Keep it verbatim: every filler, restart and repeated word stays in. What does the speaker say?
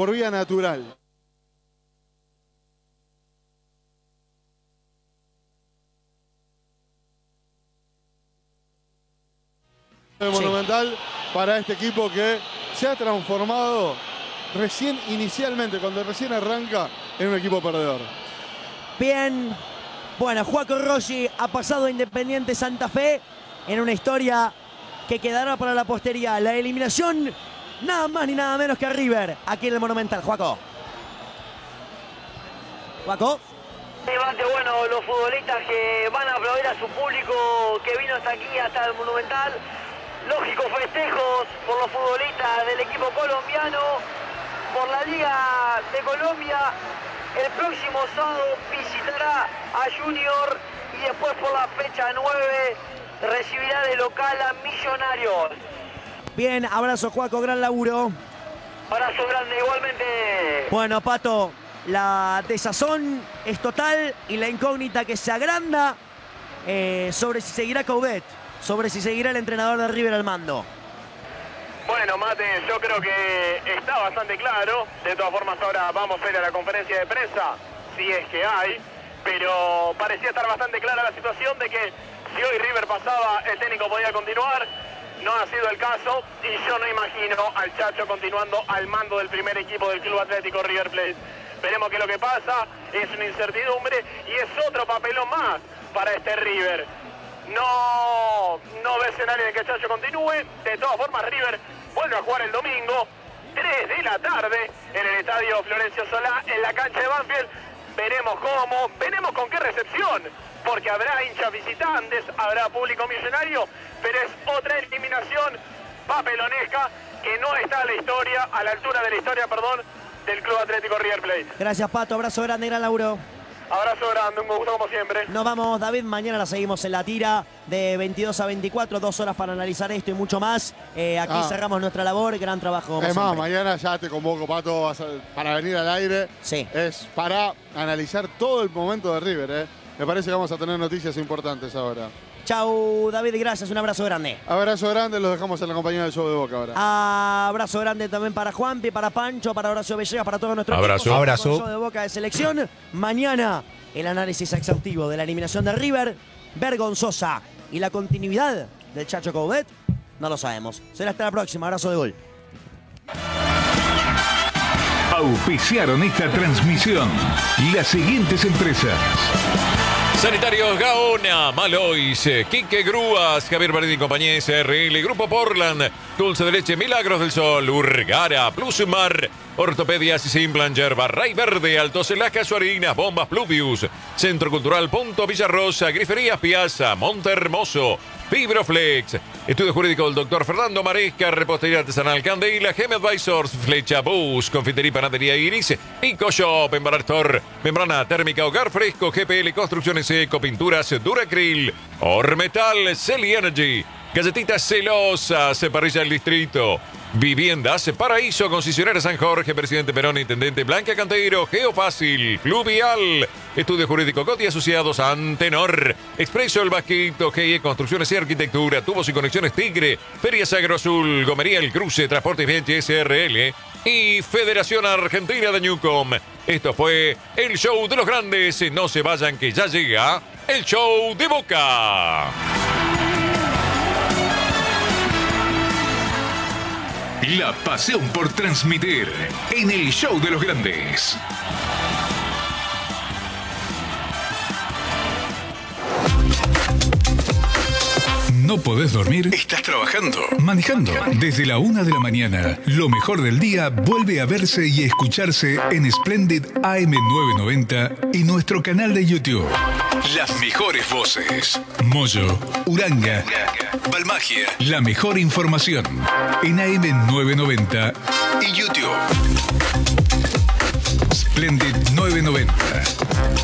por vía natural. El Sí. Monumental para este equipo que se ha transformado recién inicialmente, cuando recién arranca, en un equipo perdedor. Bien, bueno, Juaco Rossi ha pasado a Independiente Santa Fe en una historia que quedará para la posteridad. La eliminación, nada más ni nada menos que a River, aquí en el Monumental. Juaco. Juaco. Levante, bueno, los futbolistas que van a aplaudir a su público que vino hasta aquí, hasta el Monumental. Lógicos festejos por los futbolistas del equipo colombiano, por la Liga de Colombia. El próximo sábado visitará a Junior y después por la fecha nueve recibirá de local a Millonarios. Bien, abrazo Juaco, gran laburo. Abrazo grande igualmente. Bueno, Pato, la desazón es total y la incógnita que se agranda eh, sobre si seguirá Coudet, sobre si seguirá el entrenador de River al mando. Bueno, Mate, yo creo que está bastante claro. De todas formas, ahora vamos a ir a la conferencia de prensa, si es que hay. Pero parecía estar bastante clara la situación de que si hoy River pasaba, el técnico podía continuar. No ha sido el caso y yo no imagino al Chacho continuando al mando del primer equipo del Club Atlético River Plate. Veremos qué es lo que pasa. Es una incertidumbre y es otro papelón más para este River. No, no ve escenario de que Chacho continúe. De todas formas, River vuelve a jugar el domingo, tres de la tarde, en el estadio Florencio Solá, en la cancha de Banfield. Veremos cómo, veremos con qué recepción, porque habrá hinchas visitantes, habrá público millonario, pero es otra eliminación papelonesca que no está a la historia, a la altura de la historia, perdón, del Club Atlético River Plate. Gracias, Pato, abrazo grande, gran laburo. Abrazo grande, un gusto como siempre. Nos vamos, David, mañana la seguimos en la tira de veintidós a veinticuatro, dos horas para analizar esto y mucho más. Eh, aquí Ah. cerramos nuestra labor, gran trabajo. Como Es más, siempre. mañana ya te convoco, Pato, vas a- para venir al aire. Sí. Es para analizar todo el momento de River, ¿eh? Me parece que vamos a tener noticias importantes ahora. Chau, David, gracias, un abrazo grande. Abrazo grande, los dejamos en la compañía del show de Boca ahora. Abrazo grande también para Juanpi, para Pancho, para Horacio Villegas, para todos nuestros Abrazo. equipos. Abrazo. Con el show de Boca de Selección. Mañana el análisis exhaustivo de la eliminación de River, vergonzosa. Y la continuidad del Chacho Coudet, no lo sabemos. Será hasta la próxima. Abrazo de gol. Auspiciaron esta transmisión las siguientes empresas. Sanitarios Gaona, Malois, Quique Grúas, Javier Marín y compañía S R L, Grupo Portland, Dulce de Leche, Milagros del Sol, Urgara, Plusmar, Ortopedias y Simplan, Yerba, Ray Verde, Altos Las Casuarinas, Bombas Pluvius, Centro Cultural Punto Villarrosa, Griferías Piazza, Monte Hermoso, Fibroflex, Estudio Jurídico del doctor Fernando Maresca, Repostería Artesanal Candela, Gem Advisors, Flecha Bus, Confitería y Panadería Iris, Pico Shop, Embarastor, Membrana Térmica Hogar Fresco, G P L Construcciones Eco, Pinturas Duracril, Ormetal, Celi Energy, Galletitas Celosas, Parrilla del Distrito, Viviendas Paraíso, Concesionaria San Jorge, Presidente Perón, Intendente Blanca Cantero, Geofácil, Fluvial, Estudio Jurídico Coti Asociados, Antenor, Expreso El Vasquito, G I E Construcciones y Arquitectura, Tubos y Conexiones Tigre, Ferias Agro Azul, Gomería El Cruce, Transportes Viente S R L y Federación Argentina de Newcom. Esto fue el show de los grandes. No se vayan que ya llega el show de Boca. La pasión por transmitir en el show de los grandes. ¿No podés dormir? ¿Estás trabajando? ¿Manejando? Desde la una de la mañana, lo mejor del día vuelve a verse y escucharse en Splendid A M novecientos noventa y nuestro canal de YouTube. Las mejores voces. Moyo, Uranga, Balmagia. La mejor información en A M novecientos noventa y YouTube. Splendid novecientos noventa.